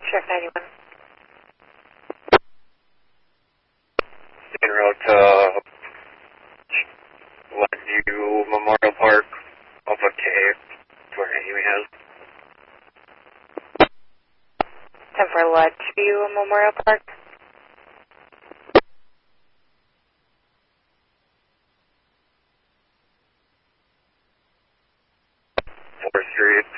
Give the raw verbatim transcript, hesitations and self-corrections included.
Sheriff ninety-one. En route to Lakeview Memorial Park, Alpha K, where Amy has. ten for Lakeview Memorial Park. fourth Street.